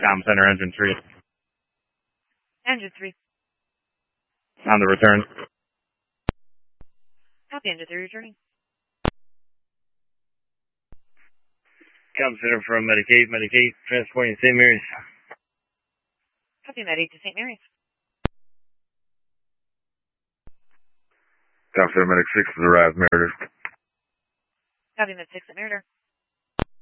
Com Center, Engine 3. Engine 3. On the return. Copy, Engine 3 returning. Com Center from Medicaid, transporting St. Mary's. Copy, Med 8 to St. Mary's. Com Center Medic 6 has arrived, Meritor. Copy, Med 6 at Meritor.